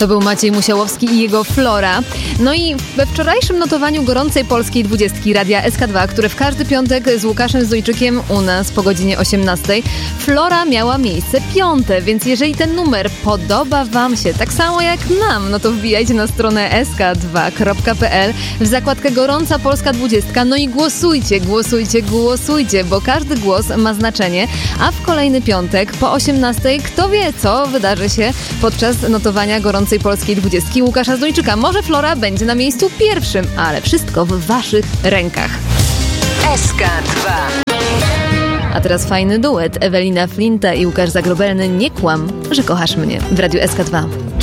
To był Maciej Musiałowski i jego Flora. No i we wczorajszym notowaniu gorącej polskiej 20 Radia SK2, które w każdy piątek z Łukaszem Zdojczykiem u nas po godzinie 18, Flora miała miejsce 5, więc jeżeli ten numer podoba wam się tak samo jak nam, no to wbijajcie na stronę sk2.pl w zakładkę Gorąca Polska 20, no i głosujcie, bo każdy głos ma znaczenie, a w kolejny piątek po 18 kto wie, co wydarzy się podczas notowania gorącej polskiej 20 Łukasza Zdojczyka. Może Flora będzie na miejscu pierwszym, ale wszystko w waszych rękach. SK2. A teraz fajny duet. Ewelina Flinta i Łukasz Zagrobelny. Nie kłam, że kochasz mnie w Radiu SK2.